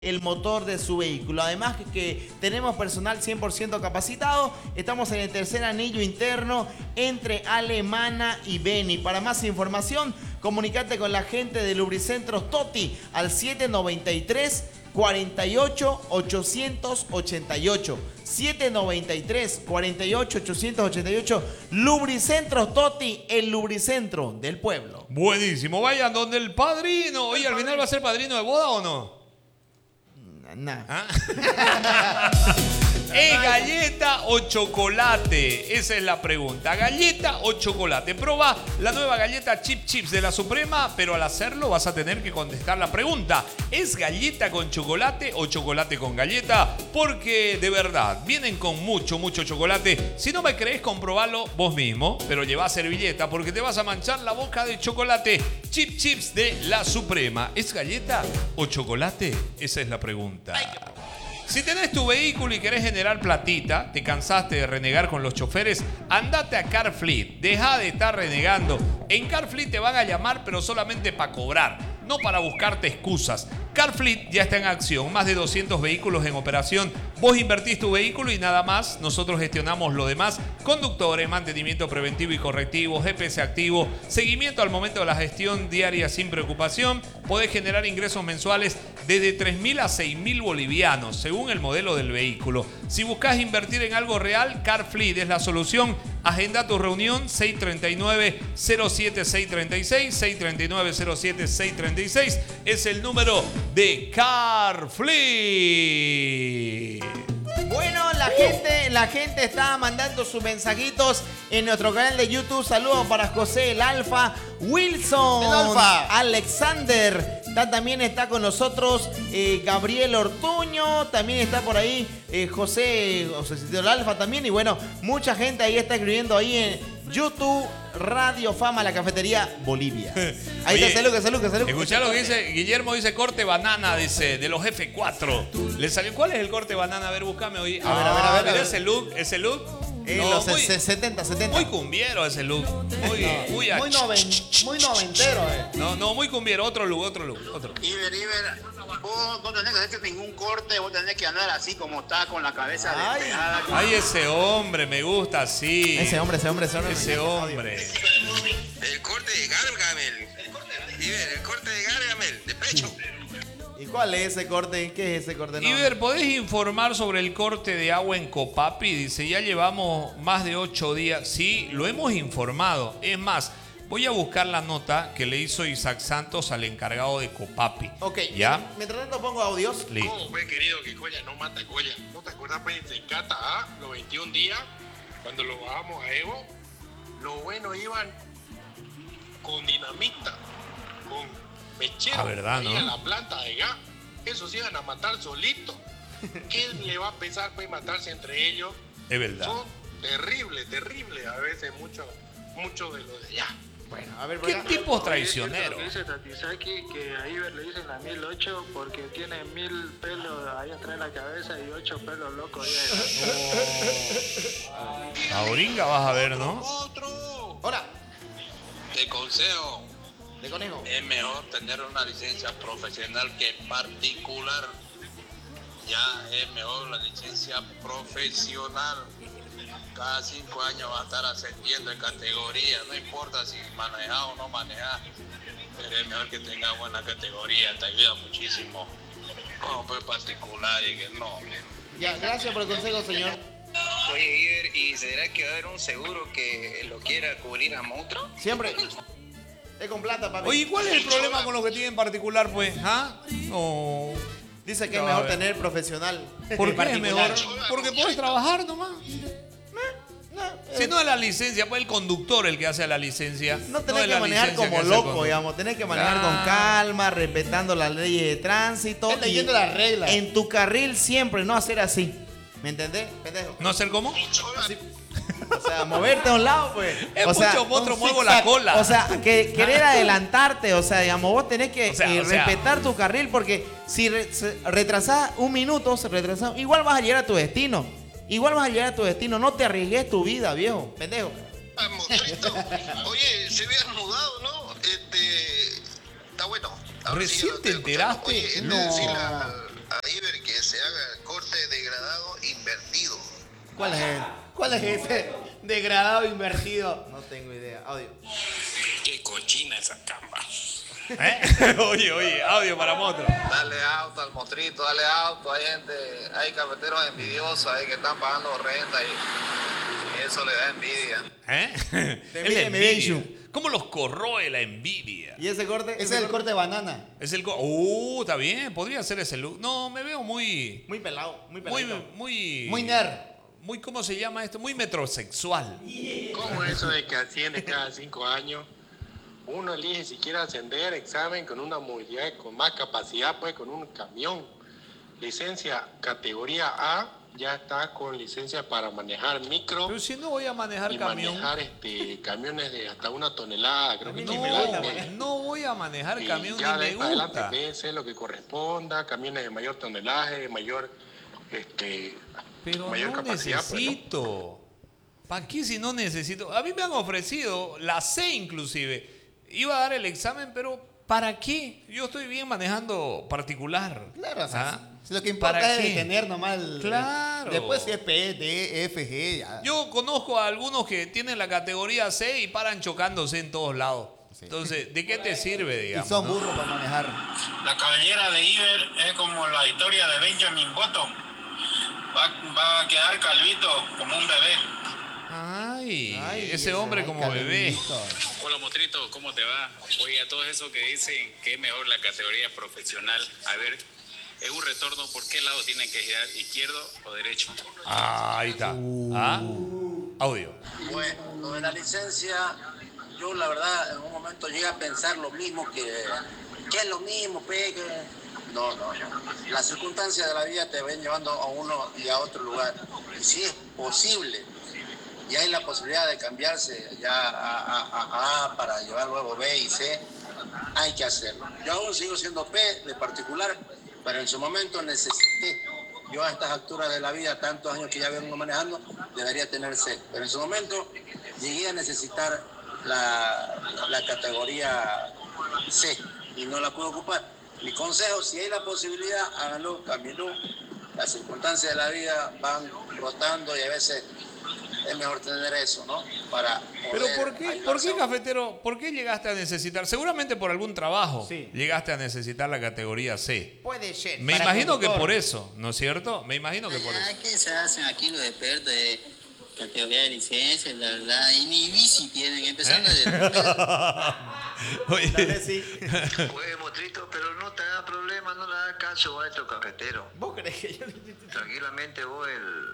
el motor de su vehículo. Además que tenemos personal 100% capacitado. Estamos en el tercer anillo interno entre Alemana y Beni. Para más información, comunicate con la gente de Lubricentros Toti al 793 48 888 793 48 888. Lubricentros Toti, el lubricentro del pueblo. Buenísimo, vayan donde el padrino. Oye, ¿al final va a ser padrino de boda o no? Nah. ¿Ah? ¿Es galleta o chocolate? Esa es la pregunta. ¿Galleta o chocolate? Proba la nueva galleta Chip Chips de la Suprema, pero al hacerlo vas a tener que contestar la pregunta. ¿Es galleta con chocolate o chocolate con galleta? Porque de verdad, vienen con mucho chocolate. Si no me crees, comprobalo vos mismo, pero lleva servilleta porque te vas a manchar la boca de chocolate. Chip Chips de la Suprema. ¿Es galleta o chocolate? Esa es la pregunta. Si tenés tu vehículo y querés generar platita, te cansaste de renegar con los choferes, andate a CarFleet. Deja de estar renegando. En CarFleet te van a llamar, pero solamente para cobrar, no para buscarte excusas. CarFleet ya está en acción, más de 200 vehículos en operación. Vos invertís tu vehículo y nada más, nosotros gestionamos lo demás. Conductores, mantenimiento preventivo y correctivo, GPS activo, seguimiento al momento de la gestión diaria sin preocupación. Podés generar ingresos mensuales desde 3.000 a 6.000 bolivianos, según el modelo del vehículo. Si buscas invertir en algo real, CarFleet es la solución. Agenda tu reunión 639-07-636, 639-07-636 es el número de CarFleet. Bueno, la gente está mandando sus mensajitos en nuestro canal de YouTube. Saludos para José el Alfa, Wilson, el Alfa, Alexander. También está con nosotros Gabriel Ortuño. También está por ahí José el Alfa también. Y bueno, mucha gente ahí está escribiendo ahí en YouTube. Radio Fama, la cafetería Bolivia. Ahí Oye, está, salud. Escuchá lo que dice Guillermo, dice corte banana, dice, de los F4. Le salió, ¿cuál es el corte banana? A ver, búscame hoy. A ver. Ese look. Los 70. Muy cumbiero ese look. Muy noventero, No, muy cumbiero. Otro look. Iber, vos no tenés que hacer ningún corte, vos tenés que andar así como está, con la cabeza despejada. Ay, ese hombre, me gusta así. Ese hombre. El corte de Gargamel. Iber, el corte de Gargamel, de pecho. ¿Y cuál es ese corte? ¿Qué es ese corte? No. Iber, ¿podés informar sobre el corte de agua en Copapi? Dice, ya llevamos más de 8 días. Sí, lo hemos informado. Es más, voy a buscar la nota que le hizo Isaac Santos al encargado de Copapi. Ok, ¿ya? Mientras tanto pongo audios. Listo. ¿Cómo fue, querido, que Coya no mata Coya? ¿No te acuerdas, pues, en Cata, los 21 días, cuando lo bajamos a Evo? Los buenos iban con dinamita, con mechero, Ah, ¿verdad, no? en la planta de gas. Esos iban a matar solitos. ¿Qué le va a pesar, pues, matarse entre ellos? Es verdad. Son terribles, a veces mucho de lo de allá. Bueno, a ver, ¿Qué tipos traicioneros? Dice Tatisaki que a Iber le dicen la 1008 porque tiene 1000 pelos ahí atrás de la cabeza y 8 pelos locos ahí adelante. La oringa vas a ver, ¿no? Otro. Hola. Te consejo. De conejo. Es mejor tener una licencia profesional que particular. Ya es mejor la licencia profesional. Cada 5 años va a estar ascendiendo en categoría. No importa si manejas o no manejas. Pero es mejor que tengas buena categoría. Te ayuda muchísimo. Como fue particular y que no. Ya, gracias por el consejo, señor. Oye, Iber, ¿y será que va a haber un seguro que lo quiera cubrir a monstruo? Siempre. Es con plata, papi. Oye, ¿cuál es el problema con lo que tiene en particular, pues? ¿Ah? No. Dice que es mejor tener profesional. ¿Por qué es particular. mejor? Porque puedes trabajar nomás. Si no es la licencia, pues el conductor el que hace la licencia. No tenés es que la manejar licencia que como hace el loco, conductor. digamos. Tenés que manejar con Claro. calma, respetando las leyes de tránsito. Leyendo las reglas. En tu carril siempre, no hacer así. ¿Me entendés, pendejo? ¿No hacer cómo? Así. O sea, moverte a un lado, pues. Es o sea, mucho monstruo, un muevo zigzag. la cola. O sea, querer adelantarte, o sea, digamos, vos tenés que O sea, respetar tu carril porque si retrasás un minuto, igual vas a llegar a tu destino. No te arriesgues tu vida, viejo, pendejo. Monstruito. Oye, se habían mudado, ¿no? Está bueno. Ahora ¿Recién lo te estoy escuchando. enteraste? Oye, No. decirle a ¿Cuál es ese degradado invertido? No tengo idea. Audio. Qué cochina esa camba. Oye, audio para Motro. Dale auto al motrito, dale auto. Hay gente, hay cafeteros envidiosos ahí que están pagando renta y eso le da envidia. Te Es la envidia, mi envidia. Benju. ¿Cómo los corroe la envidia? ¿Y ese corte? Ese es el corte de banana. Es el está bien, podría ser ese look. No, me veo muy Muy pelado, muy muy pelado. Muy nerd. muy ¿cómo se llama esto? Muy metrosexual. ¿Cómo eso de que asciende cada 5 años? Uno elige si quiere ascender, examen con una movilidad con más capacidad, pues con un camión. Licencia categoría A, ya está con licencia para manejar micro Pero si no voy a manejar y camión. manejar camiones de hasta 1 tonelada, creo que A mí ni ni me me gusta, gusta. No voy a manejar Y camión ya de ni ahí me para adelante gusta. véase lo que corresponda, camiones de mayor tonelaje, mayor Pero mayor no capacidad, pues, ¿no? necesito. ¿Para qué si no necesito? A mí me han ofrecido, la C inclusive. Iba a dar el examen, pero ¿para qué? Yo estoy bien manejando particular. Claro, o sea, ¿Ah? si lo que importa ¿Para es qué? tener nomás Claro. Después si es P, D, F, G, ya. Yo conozco a algunos que tienen la categoría C y paran chocándose en todos lados. Sí. Entonces, ¿de qué te sirve, Y digamos? son ¿no? burros para manejar. La cabellera de Iber es como la historia de Benjamin Button. Va a quedar calvito como un bebé. Ay, ese hombre como bebé. Hola Motrito, ¿cómo te va? Oye, a todos esos que dicen que es mejor la categoría profesional, a ver, es un retorno, ¿por qué lado tienen que girar? ¿Izquierdo o derecho? Ahí está. ¿Ah? Audio. Bueno, lo de la licencia, yo la verdad en un momento llegué a pensar lo mismo que es lo mismo, pe, que... No. Las circunstancias de la vida te ven llevando a uno y a otro lugar. Y si es posible, y hay la posibilidad de cambiarse ya a A para llevar luego B y C, hay que hacerlo. Yo aún sigo siendo P de particular, pero en su momento necesité. Yo a estas alturas de la vida, tantos años que ya vengo manejando, debería tener C. Pero en su momento llegué a necesitar la categoría C y no la pude ocupar. Mi consejo, si hay la posibilidad, háganlo, cámbienlo. Las circunstancias de la vida van rotando y a veces es mejor tener eso, ¿no? Para Pero poder ¿por qué, ayudarse a uno. cafetero? ¿Por qué llegaste a necesitar? Seguramente por algún trabajo Sí. llegaste a necesitar la categoría C. Puede ser. Me Para imagino que conductor. por eso, ¿no es cierto? Me imagino que por eso. ¿Qué se hacen aquí los expertos de categoría de licencia, la verdad? Y ni bici tienen, empezando ¿Eh? Tal vez Oye, sí. Oye, motrito, pero no te da problema, no le da caso a estos cafeteros. ¿Vos crees que yo... Tranquilamente vos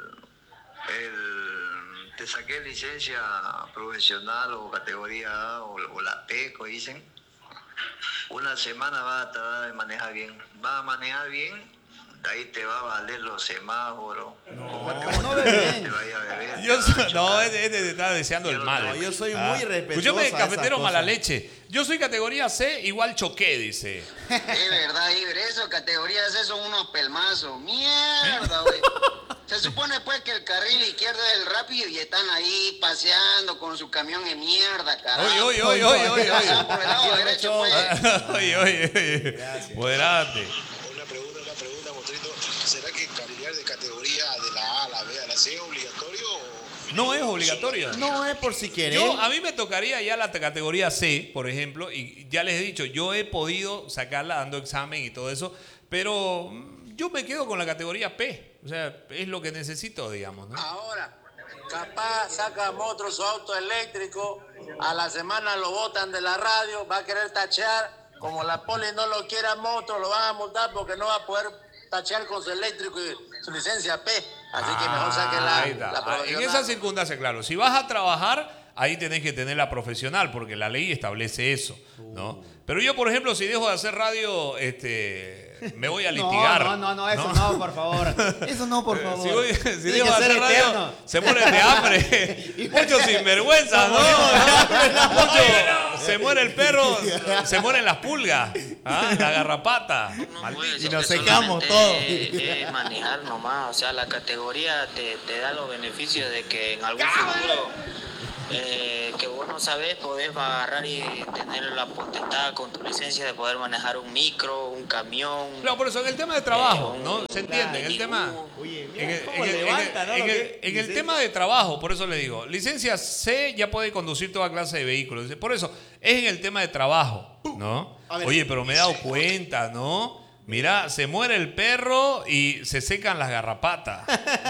te saqué licencia profesional o categoría A o la P, como dicen. Una semana vas a tratar de manejar bien. Vas a manejar bien, de ahí te va a valer los semáforos. no ve bien. Te vaya a beber. yo te vas a no, chocar. este te está deseando el mal. No, yo soy muy respetuoso Escúchame, a esas cafetero cosas. mala leche. Yo soy categoría C, igual choqué, dice. Es verdad, Iber, eso, categorías C son unos pelmazos. Mierda, güey. Se supone pues que el carril izquierdo es el rápido y están ahí paseando con su camión de mierda, carajo. Oye. Pasan por el lado derecho, pues. Oye. Moderate. Una pregunta, Motrito. ¿Será que cambiar de categoría de la A a la B a la C es obligatorio? No es obligatorio. No es por si querés. A mí me tocaría ya la categoría C, por ejemplo, y ya les he dicho, yo he podido sacarla dando examen y todo eso, pero yo me quedo con la categoría P. O sea, es lo que necesito, digamos, ¿no? Ahora, capaz saca Motro su auto eléctrico, a la semana lo botan de la radio, va a querer tachear, como la poli no lo quiera Motro, lo van a multar porque no va a poder tachear con su eléctrico y su licencia P. Así que mejor saque Ahí está. la En profesional. esa circunstancia, claro, si vas a trabajar, ahí tenés que tener la profesional, porque la ley establece eso, ¿no? Pero yo, por ejemplo, si dejo de hacer radio, me voy a litigar. No, eso no, por favor. Eso no, por favor. Si Tiene dejo que de ser hacer radio, eterno. se mueren de hambre. Muchos sinvergüenzas, ¿no? Muchos, se muere el perro, se mueren las pulgas, ¿ah? La garrapata. Y nos secamos todo. Es manejar nomás, o sea, la categoría te da los beneficios de que en algún futuro que vos no sabés, podés agarrar y tener la potestad con tu licencia de poder manejar un micro, un camión. Claro, por eso en el tema de trabajo, ¿no? ¿Se entiende? En el tema... Oye, En mira el, cómo en el- levanta, ¿no? en el tema de trabajo, por eso le digo, licencia C ya puede conducir toda clase de vehículos. Por eso, es en el tema de trabajo, ¿no? Oye, pero me he dado cuenta, ¿no? Mira, se muere el perro y se secan las garrapatas.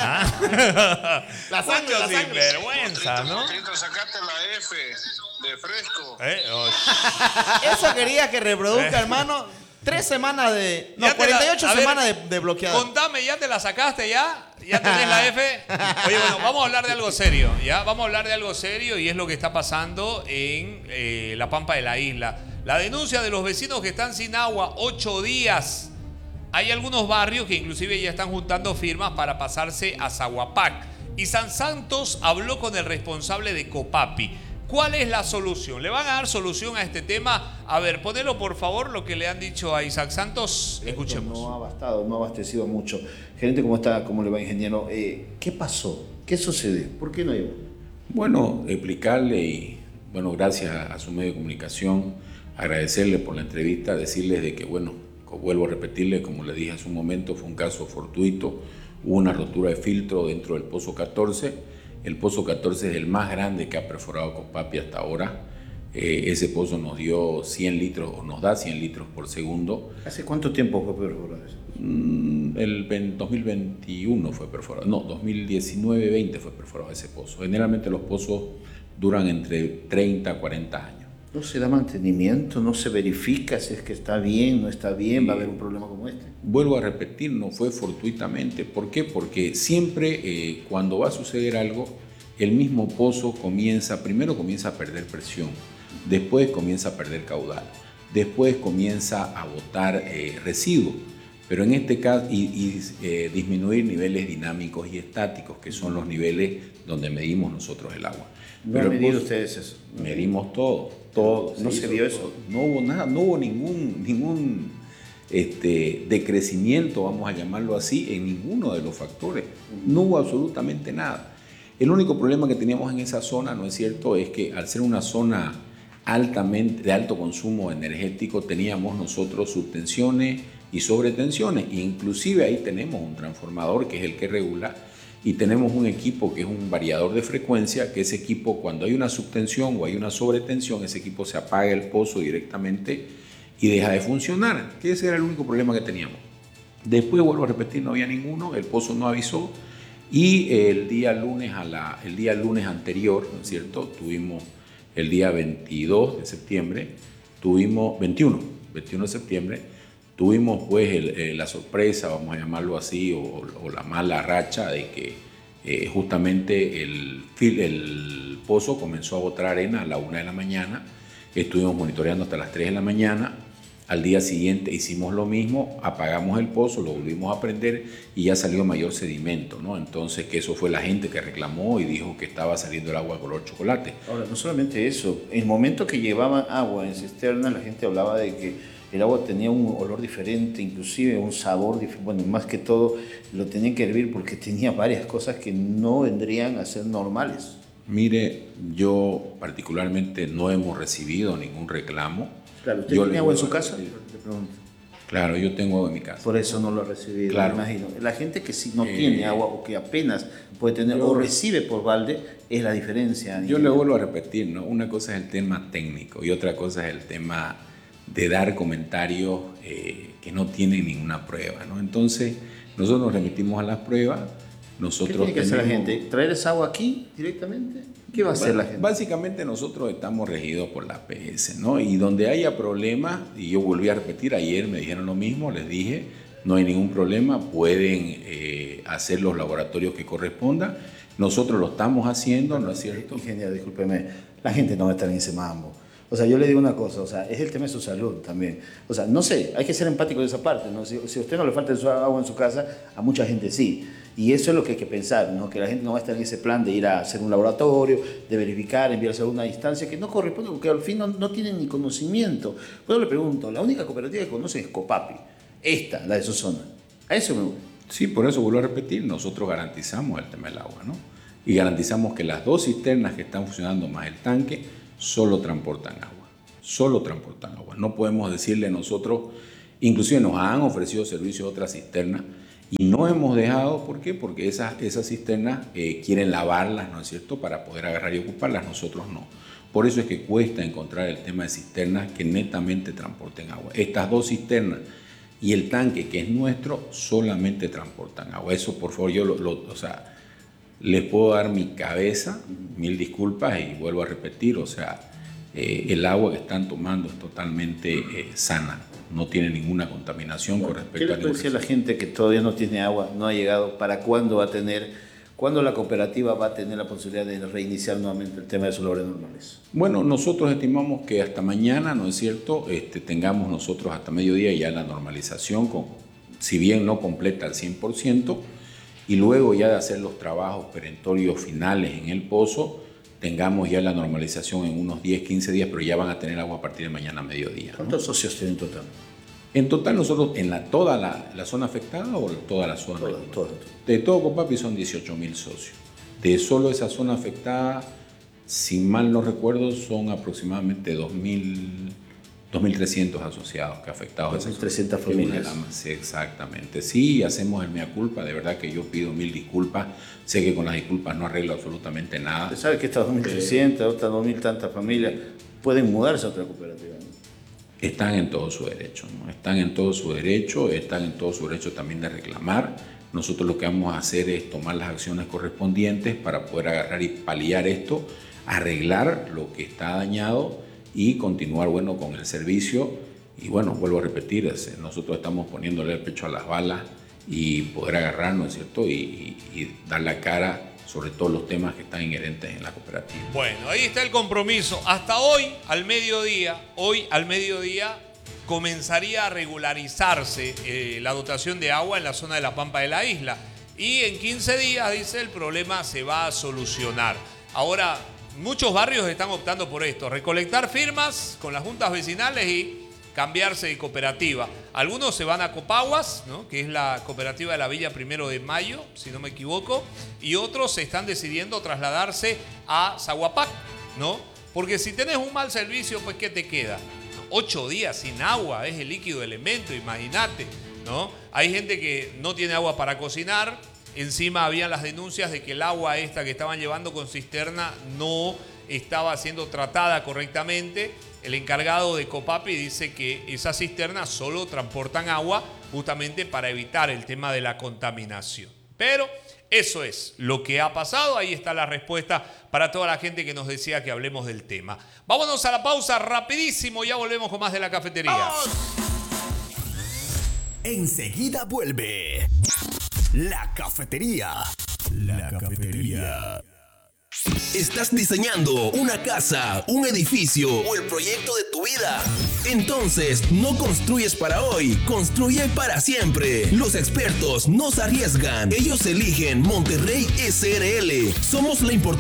¿Ah? La sangre, Mucho la sangre. sinvergüenza, ¿no? Mostrito, sacate la F de fresco. Oh, Eso quería que reproduzca, hermano. 3 semanas de... No, Ya te la- 48 a ver, semanas de bloqueada. Contame, ¿ya te la sacaste ya? ¿Ya tenés la F? Oye, bueno, vamos a hablar de algo serio, ¿ya? Vamos a hablar de algo serio y es lo que está pasando en la Pampa de la Isla. La denuncia de los vecinos que están sin agua 8 días. Hay algunos barrios que inclusive ya están juntando firmas para pasarse a Zaguapac. Y San Santos habló con el responsable de Copapi. ¿Cuál es la solución? ¿Le van a dar solución a este tema? A ver, ponelo por favor lo que le han dicho a Isaac Santos. Escuchemos. No ha bastado, no ha abastecido mucho. Gerente, ¿cómo está? ¿Cómo le va, ingeniero? ¿Qué pasó? ¿Qué sucedió? ¿Por qué no llegó? Bueno, explicarle y, bueno, gracias a su medio de comunicación, agradecerle por la entrevista, decirles de que, bueno, vuelvo a repetirle, como le dije hace un momento, fue un caso fortuito, hubo una rotura de filtro dentro del Pozo 14. El Pozo 14 es el más grande que ha perforado Copapi hasta ahora. Ese pozo nos dio 100 litros, o nos da 100 litros por segundo. ¿Hace cuánto tiempo fue perforado eso? El 2021 fue perforado, no, 2019-20 fue perforado ese pozo. Generalmente los pozos duran entre 30 a 40 años. ¿No se da mantenimiento? ¿No se verifica si es que está bien, no está bien? ¿Va a haber un problema como este? Vuelvo a repetir, no fue fortuitamente. ¿Por qué? Porque siempre cuando va a suceder algo, el mismo pozo primero comienza a perder presión, después comienza a perder caudal, después comienza a botar residuos. Pero en este caso, disminuir niveles dinámicos y estáticos, que son los niveles donde medimos nosotros el agua. ¿No han medido ustedes eso? Medimos todo. ¿No se vio eso? No hubo nada, no hubo ningún decrecimiento, vamos a llamarlo así, en ninguno de los factores. No hubo absolutamente nada. El único problema que teníamos en esa zona, ¿no es cierto?, es que al ser una zona de alto consumo energético, teníamos nosotros subtensiones y sobretensiones. Inclusive ahí tenemos un transformador que es el que regula, y tenemos un equipo que es un variador de frecuencia, que ese equipo, cuando hay una subtensión o hay una sobretensión, ese equipo se apaga el pozo directamente y deja de funcionar, que ese era el único problema que teníamos. Después, vuelvo a repetir, no había ninguno, el pozo no avisó, y el día lunes anterior, ¿no es cierto?, tuvimos el día 22 de septiembre, 21 de septiembre, tuvimos pues la sorpresa, vamos a llamarlo así, o la mala racha de que justamente el pozo comenzó a botar arena a la 1 de la mañana, estuvimos monitoreando hasta las 3 de la mañana, al día siguiente hicimos lo mismo, apagamos el pozo, lo volvimos a prender y ya salió mayor sedimento, ¿no? Entonces que eso fue la gente que reclamó y dijo que estaba saliendo el agua color chocolate. Ahora, no solamente eso, en el momento que llevaban agua en cisterna, la gente hablaba de que el agua tenía un olor diferente, inclusive un sabor diferente. Bueno, más que todo lo tenían que hervir porque tenía varias cosas que no vendrían a ser normales. Mire, yo particularmente no hemos recibido ningún reclamo. Claro, ¿usted tiene agua en su casa? Te pregunto. Claro, yo tengo agua en mi casa. Por eso no lo ha recibido, claro. Me imagino. La gente que sí no tiene agua o que apenas puede tener o recibe por balde, es la diferencia. Yo le vuelvo a repetir, ¿no? Una cosa es el tema técnico y otra cosa es el tema de dar comentarios que no tienen ninguna prueba, ¿no? Entonces, nosotros nos remitimos a las pruebas. ¿Qué tiene que hacer la gente? ¿Traer esa agua aquí directamente? ¿Qué va a hacer la gente? Básicamente nosotros estamos regidos por la APS, ¿no? Y donde haya problemas, y yo volví a repetir, ayer me dijeron lo mismo, les dije, no hay ningún problema, pueden hacer los laboratorios que correspondan. Nosotros lo estamos haciendo, ¿no es cierto? Ingeniero, discúlpeme, la gente no va a estar en ese mambo. O sea, yo le digo una cosa, o sea, es el tema de su salud también. O sea, no sé, hay que ser empático de esa parte, ¿no? Si a usted no le falta agua en su casa, a mucha gente sí. Y eso es lo que hay que pensar, ¿no? Que la gente no va a estar en ese plan de ir a hacer un laboratorio, de verificar, enviarse a una instancia que no corresponde, porque al fin no tienen ni conocimiento. Pues yo le pregunto, la única cooperativa que conocen es Copapi, esta, la de su zona. A eso me voy. Sí, por eso vuelvo a repetir, nosotros garantizamos el tema del agua, ¿no? y garantizamos que las 2 cisternas que están funcionando más el tanque solo transportan agua. Solo transportan agua. No podemos decirle nosotros, inclusive nos han ofrecido servicios de otras cisternas y no hemos dejado. ¿Por qué? Porque esas cisternas quieren lavarlas, ¿no es cierto?, para poder agarrar y ocuparlas. Nosotros no. Por eso es que cuesta encontrar el tema de cisternas que netamente transporten agua. Estas 2 cisternas y el tanque, que es nuestro, solamente transportan agua. Eso, por favor, yo les puedo dar mi cabeza, 1000 disculpas, y vuelvo a repetir, el agua que están tomando es totalmente sana, no tiene ninguna contaminación con respecto a... ¿Qué le puede decir a la gente que todavía no tiene agua, no ha llegado? ¿Para cuándo va a tener, cuándo la cooperativa va a tener la posibilidad de reiniciar nuevamente el tema de sus labores normales? Bueno, nosotros estimamos que hasta mañana, ¿no es cierto?, tengamos nosotros hasta mediodía ya la normalización, si bien no completa al 100%, y luego ya de hacer los trabajos perentorios finales en el pozo, tengamos ya la normalización en unos 10, 15 días, pero ya van a tener agua a partir de mañana a mediodía, ¿no? ¿Cuántos socios tienen en total? En total nosotros, en toda la zona afectada o toda la zona? De todo Copapi son 18.000 socios. De solo esa zona afectada, si mal no recuerdo, son aproximadamente 2.300 asociados que afectados. 2.300 familias. Sí, exactamente. Sí, hacemos el mea culpa. De verdad que yo pido 1000 disculpas. Sé que con las disculpas no arreglo absolutamente nada. Usted sabe que estas 2.300, otras 2.000 tantas familias pueden mudarse a otra cooperativa, ¿no? Están en todo su derecho, ¿no? Están en todo su derecho también de reclamar. Nosotros lo que vamos a hacer es tomar las acciones correspondientes para poder agarrar y paliar esto, arreglar lo que está dañado y continuar, con el servicio. Y vuelvo a repetir, nosotros estamos poniéndole el pecho a las balas y poder agarrar, ¿no es cierto?, y dar la cara sobre todos los temas que están inherentes en la cooperativa. Bueno, ahí está el compromiso. Hasta hoy al mediodía, comenzaría a regularizarse la dotación de agua en la zona de la Pampa de la isla. Y en 15 días, dice, el problema se va a solucionar. Ahora, muchos barrios están optando por esto, recolectar firmas con las juntas vecinales y cambiarse de cooperativa. Algunos se van a Copaguas, ¿no?, que es la cooperativa de la Villa 1 de Mayo, si no me equivoco, y otros se están decidiendo trasladarse a Zaguapac, ¿no? Porque si tenés un mal servicio, pues ¿qué te queda? 8 días sin agua, es el líquido elemento, imagínate, ¿no? Hay gente que no tiene agua para cocinar. Encima había las denuncias de que el agua esta que estaban llevando con cisterna no estaba siendo tratada correctamente. El encargado de Copapi dice que esas cisternas solo transportan agua justamente para evitar el tema de la contaminación. Pero eso es lo que ha pasado. Ahí está la respuesta para toda la gente que nos decía que hablemos del tema. Vámonos a la pausa rapidísimo. Ya volvemos con más de La Cafetería. ¡Vamos! Enseguida vuelve La Cafetería. La Cafetería. ¿Estás diseñando una casa, un edificio o el proyecto de tu vida? Entonces, no construyes para hoy, construye para siempre. Los expertos no se arriesgan. Ellos eligen Monterrey SRL. Somos la importancia.